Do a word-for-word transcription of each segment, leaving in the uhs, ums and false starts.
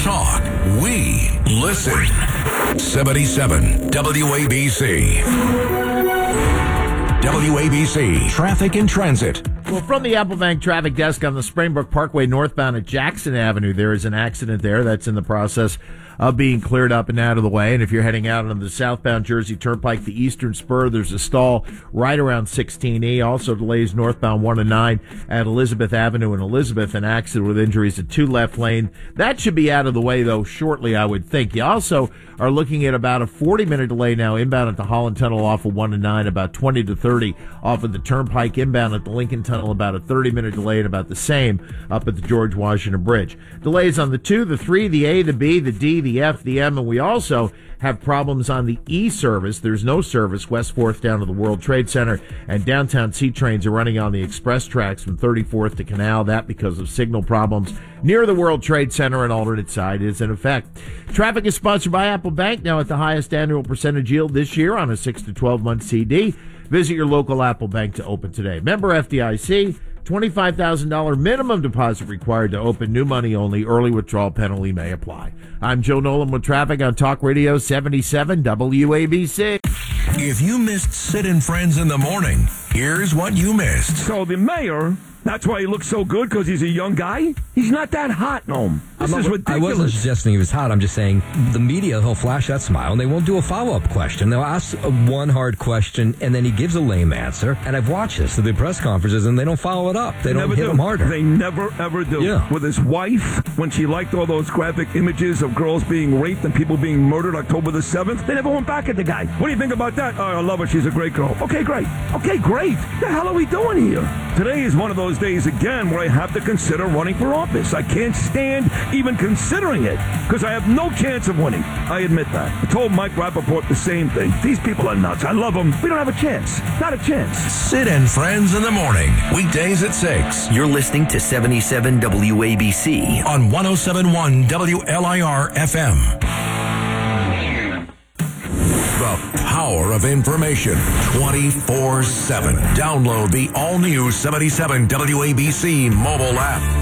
talk. We listen. seventy-seven W A B C. W A B C Traffic and Transit. Well, from the Applebank Traffic Desk on the Springbrook Parkway northbound at Jackson Avenue, there is an accident there that's in the process of being cleared up and out of the way. And if you're heading out on the southbound Jersey Turnpike, the eastern spur, there's a stall right around sixteen E. Also delays northbound one and nine at Elizabeth Avenue and Elizabeth, an accident with injuries at two left lane. That should be out of the way, though, shortly, I would think. You also are looking at about a forty-minute delay now inbound at the Holland Tunnel off of one and nine, about twenty to thirty off of the Turnpike inbound at the Lincoln Tunnel, about a thirty-minute delay, and about the same up at the George Washington Bridge. Delays on the two, the three, the A, the B, the D, the F, the M, and we also have problems on the E service. There's no service West fourth down to the World Trade Center, and downtown C trains are running on the express tracks from thirty-fourth to Canal. That because of signal problems near the World Trade Center. An alternate side is in effect. Traffic is sponsored by Apple Bank, now at the highest annual percentage yield this year on a six to twelve month C D. Visit your local Apple Bank to open today. Member F D I C. twenty-five thousand dollars minimum deposit required to open. New money only. Early withdrawal penalty may apply. I'm Joe Nolan with traffic on Talk Radio seventy-seven W A B C. If you missed Sid and Friends in the morning, here's what you missed. So the mayor, that's why he looks so good, because he's a young guy? He's not that hot, no. This I'm is not, ridiculous. I wasn't suggesting he was hot. I'm just saying the media, he'll flash that smile, and they won't do a follow-up question. They'll ask one hard question, and then he gives a lame answer. And I've watched this at the press conferences, and they don't follow it up. They, they don't hit do. him harder. They never, ever do. Yeah. With his wife, when she liked all those graphic images of girls being raped and people being murdered October the seventh, they never went back at the guy. What do you think about that? Oh, I love her. She's a great girl. Okay, great. Okay, great. The hell are we doing here? Today is one of those days, again, where I have to consider running for office. I can't stand even considering it, because I have no chance of winning. I admit that. I told Mike Rappaport the same thing. These people are nuts. I love them. We don't have a chance. Not a chance. Sid and Friends in the morning, weekdays at six. You're listening to seventy-seven W A B C on one oh seven point one W L I R F M. The power of information twenty-four seven. Download the all-new seventy-seven W A B C mobile app.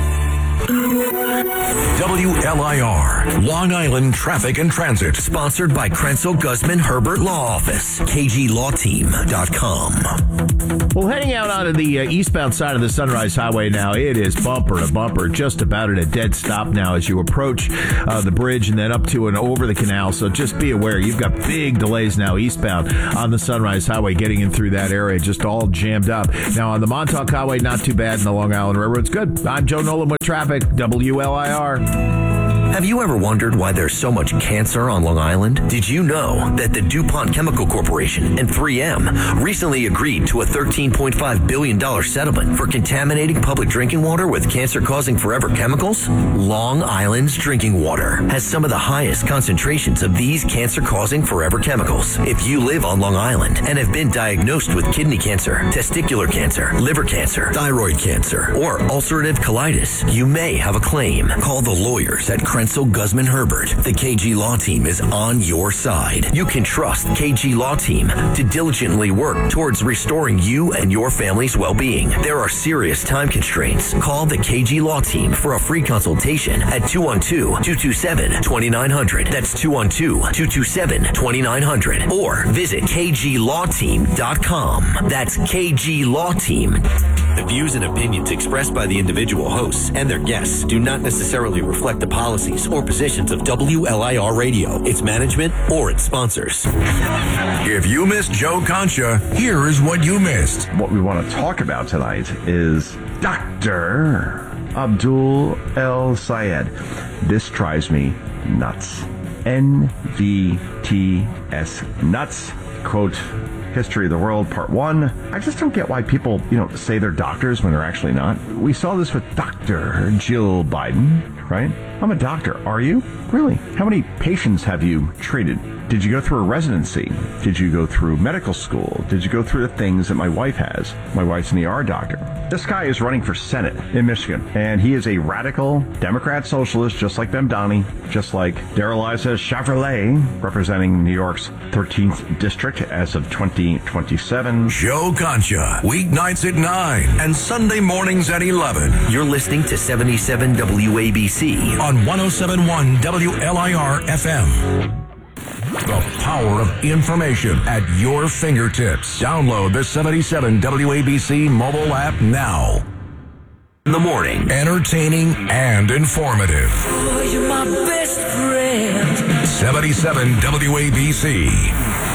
W L I R, Long Island Traffic and Transit. Sponsored by Krenzel Guzman Herbert Law Office. K G law team dot com. Well, heading out onto the uh, eastbound side of the Sunrise Highway now, it is bumper to bumper, just about at a dead stop now as you approach uh, the bridge and then up to and over the canal. So just be aware, you've got big delays now eastbound on the Sunrise Highway getting in through that area, just all jammed up. Now on the Montauk Highway, not too bad, and the Long Island Railroad's good. I'm Joe Nolan with traffic, W L I R. Have you ever wondered why there's so much cancer on Long Island? Did you know that the DuPont Chemical Corporation and three M recently agreed to a thirteen point five billion dollars settlement for contaminating public drinking water with cancer-causing forever chemicals? Long Island's drinking water has some of the highest concentrations of these cancer-causing forever chemicals. If you live on Long Island and have been diagnosed with kidney cancer, testicular cancer, liver cancer, thyroid cancer, or ulcerative colitis, you may have a claim. Call the lawyers at Krenzel Guzman Herbert. The K G Law Team is on your side. You can trust K G Law Team to diligently work towards restoring you and your family's well-being. There are serious time constraints. Call the K G Law Team for a free consultation at two one two, two two seven, two nine zero zero. That's two one two, two two seven, two nine zero zero. Or visit K G law team dot com. That's K G Law Team. The views and opinions expressed by the individual hosts and their guests do not necessarily reflect the policies or positions of W L I R Radio, its management, or its sponsors. If you missed Joe Concha, here is what you missed. What we want to talk about tonight is Doctor Abdul El Sayed. This drives me nuts. N V T S, nuts. Quote, History of the World, Part one. I just don't get why people, you know, say they're doctors when they're actually not. We saw this with Doctor Jill Biden, right? I'm a doctor. Are you? Really? How many patients have you treated? Did you go through a residency? Did you go through medical school? Did you go through the things that my wife has? My wife's an E R doctor. This guy is running for Senate in Michigan, and he is a radical Democrat socialist, just like Memdani, just like Darrell Issa Chevrolet, representing New York's thirteenth district as of twenty twenty-seven. Joe Concha, weeknights at nine and Sunday mornings at eleven. You're listening to seventy-seven W A B C on one oh seven point one W L I R F M. The power of information at your fingertips. Download the seventy-seven W A B C mobile app now. In the morning. Entertaining and informative. Oh, you're my best friend. seventy-seven W A B C.